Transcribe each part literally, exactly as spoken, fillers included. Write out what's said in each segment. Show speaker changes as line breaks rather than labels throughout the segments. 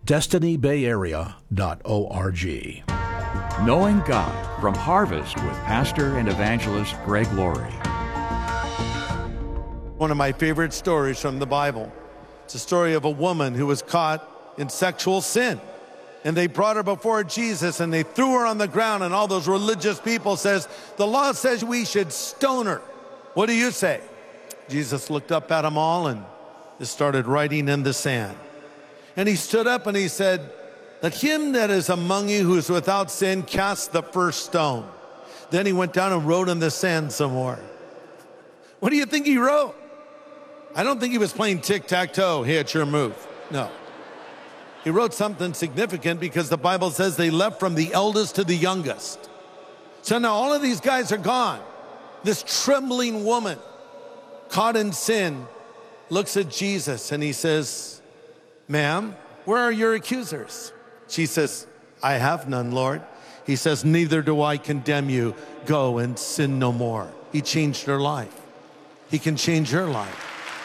destiny bay area dot org.
Knowing God from Harvest with pastor and evangelist Greg Laurie.
One of my favorite stories from the Bible. It's a story of a woman who was caught in sexual sin. And they brought her before Jesus and they threw her on the ground, and all those religious people says, the law says we should stone her. What do you say? Jesus looked up at them all and just started writing in the sand. And he stood up and he said, let him that is among you who is without sin cast the first stone. Then he went down and wrote in the sand some more. What do you think he wrote? I don't think he was playing tic-tac-toe. Hey, it's your move. No. He wrote something significant because the Bible says they left from the eldest to the youngest. So now all of these guys are gone. This trembling woman caught in sin looks at Jesus and he says, ma'am, where are your accusers? She says, I have none, Lord. He says, neither do I condemn you. Go and sin no more. He changed her life. He can change your life.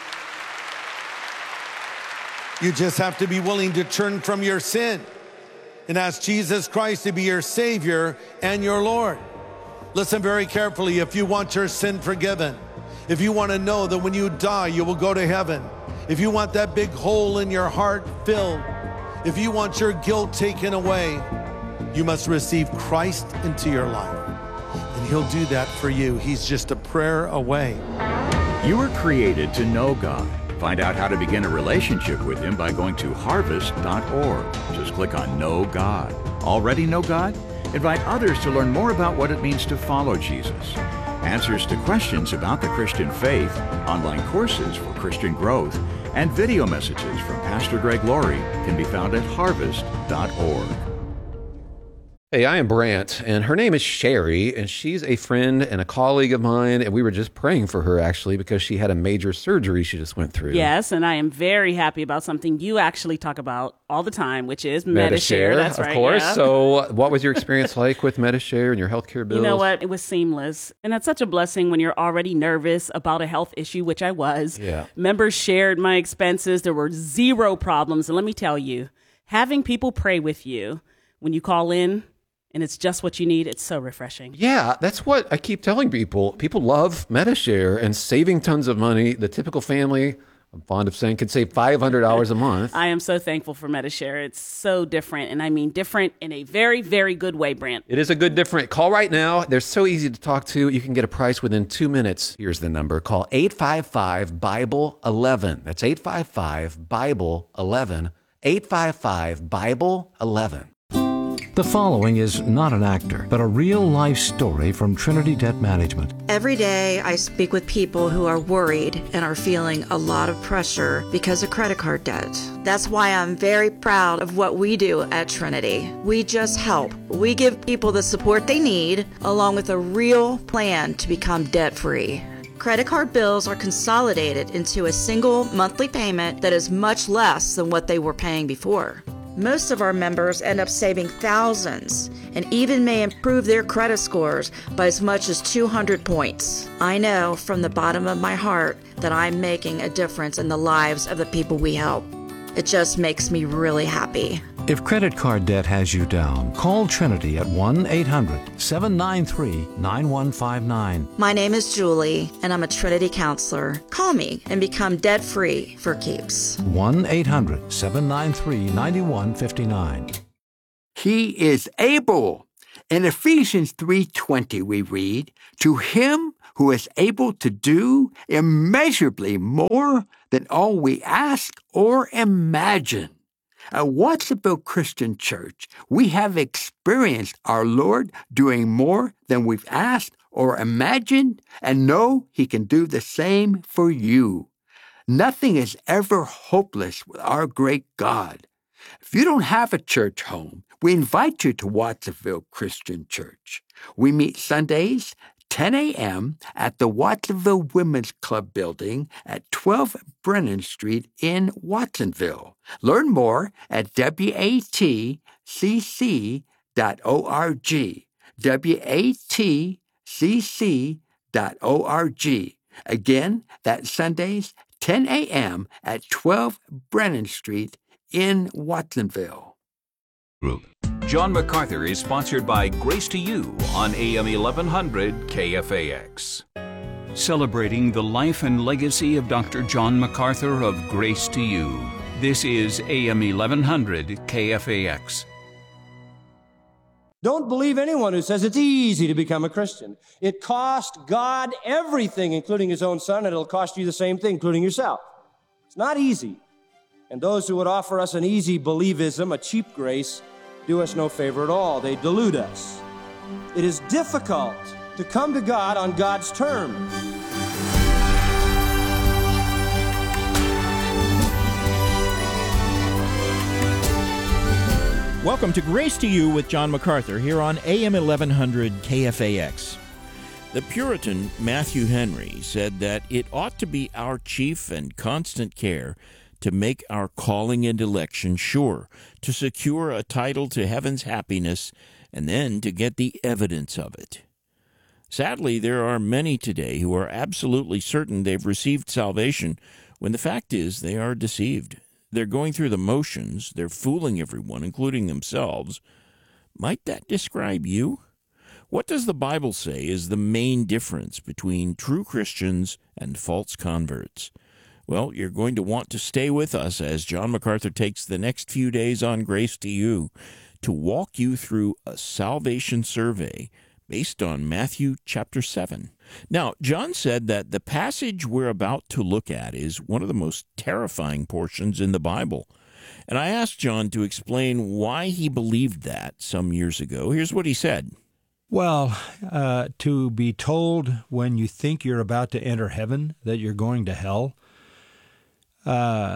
You just have to be willing to turn from your sin and ask Jesus Christ to be your Savior and your Lord. Listen very carefully. If you want your sin forgiven, if you want to know that when you die, you will go to heaven, if you want that big hole in your heart filled, if you want your guilt taken away, you must receive Christ into your life. And he'll do that for you. He's just a prayer away.
You were created to know God. Find out how to begin a relationship with Him by going to harvest dot org. Just click on Know God. Already know God? Invite others to learn more about what it means to follow Jesus. Answers to questions about the Christian faith, online courses for Christian growth, and video messages from Pastor Greg Laurie can be found at harvest dot org.
Hey, I am Brant, and her name is Sherry, and she's a friend and a colleague of mine, and we were just praying for her, actually, because she had a major surgery she just went through.
Yes, and I am very happy about something you actually talk about all the time, which is Medi-Share.
Medi-Share,
That's
of
right,
course.
yeah.
So what was your experience like with Medi-Share and your healthcare bills?
You know what? It was seamless, and that's such a blessing when you're already nervous about a health issue, which I was.
Yeah.
Members shared my expenses. There were zero problems, and let me tell you, having people pray with you when you call in, and it's just what you need, it's so refreshing.
Yeah, that's what I keep telling people. People love Medi-Share and saving tons of money. The typical family, I'm fond of saying, could save five hundred dollars a month.
I am so thankful for Medi-Share. It's so different, and I mean different in a very, very good way, Brant.
It is a good different. Call right now. They're so easy to talk to. You can get a price within two minutes. Here's the number. Call eight five five, Bible eleven. That's eight five five, Bible eleven. eight five five, Bible eleven.
The following is not an actor, but a real-life story from Trinity Debt Management.
Every day I speak with people who are worried and are feeling a lot of pressure because of credit card debt. That's why I'm very proud of what we do at Trinity. We just help. We give people the support they need, along with a real plan to become debt-free. Credit card bills are consolidated into a single monthly payment that is much less than what they were paying before. Most of our members end up saving thousands and even may improve their credit scores by as much as two hundred points. I know from the bottom of my heart that I'm making a difference in the lives of the people we help. It just makes me really happy.
If credit card debt has you down, call Trinity at one eight hundred, seven nine three, nine one five nine.
My name is Julie, and I'm a Trinity counselor. Call me and become debt-free for keeps.
one eight hundred, seven nine three, nine one five nine.
He is able. In Ephesians three twenty we read, to him who is able to do immeasurably more than all we ask or imagine. At Watsonville Christian Church, we have experienced our Lord doing more than we've asked or imagined, and know He can do the same for you. Nothing is ever hopeless with our great God. If you don't have a church home, we invite you to Watsonville Christian Church. We meet Sundays, ten a.m. at the Watsonville Women's Club building at twelve Brennan Street in Watsonville. Learn more at W A T C C dot org. W A T C C dot org. Again, that's Sundays, ten a.m. at twelve Brennan Street in Watsonville.
Group.
John MacArthur is sponsored by Grace to You on A M eleven hundred K F A X. Celebrating the life and legacy of Doctor John MacArthur of Grace to You. This is A M eleven hundred K F A X.
Don't believe anyone who says it's easy to become a Christian. It cost God everything, including his own son, and it'll cost you the same thing, including yourself. It's not easy. And those who would offer us an easy believism, a cheap grace, do us no favor at all. They delude us. It is difficult to come to God on God's terms.
Welcome to Grace to You with John MacArthur here on A M eleven hundred K F A X. The Puritan Matthew Henry said that it ought to be our chief and constant care to make our calling and election sure, to secure a title to heaven's happiness, and then to get the evidence of it. Sadly, there are many today who are absolutely certain they've received salvation, when the fact is they are deceived. They're going through the motions, they're fooling everyone, including themselves. Might that describe you? What does the Bible say is the main difference between true Christians and false converts? Well, you're going to want to stay with us as John MacArthur takes the next few days on Grace to You to walk you through a salvation survey based on Matthew chapter seven. Now, John said that the passage we're about to look at is one of the most terrifying portions in the Bible. And I asked John to explain why he believed that some years ago. Here's what he said.
Well, uh, to be told when you think you're about to enter heaven that you're going to hell, uh,